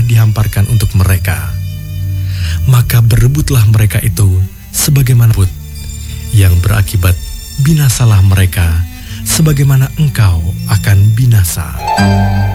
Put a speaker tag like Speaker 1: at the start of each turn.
Speaker 1: dihamparkan untuk mereka. Maka berebutlah mereka itu sebagaimana put, yang berakibat binasalah mereka sebagaimana engkau akan binasa.